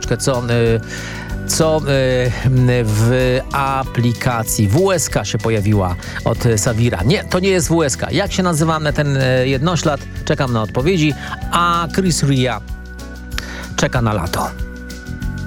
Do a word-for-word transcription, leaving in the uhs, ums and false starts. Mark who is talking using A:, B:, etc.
A: troszeczkę, co... Yy, co w aplikacji W S K się pojawiła od Savira. Nie, to nie jest W S K. Jak się nazywa ten jednoślad? Czekam na odpowiedzi. A Chris Ria czeka na lato.